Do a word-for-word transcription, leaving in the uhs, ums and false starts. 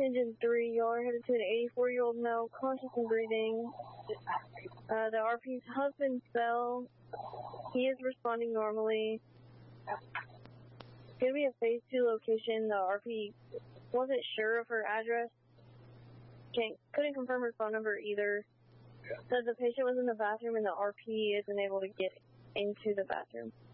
Engine three, y'all are headed to an eighty-four-year-old male, conscious and breathing. Uh, the R P's husband fell. He is responding normally. It's going to be a phase two location. The R P wasn't sure of her address. Can't, couldn't confirm her phone number either. Said the patient was in the bathroom and the R P isn't able to get into the bathroom.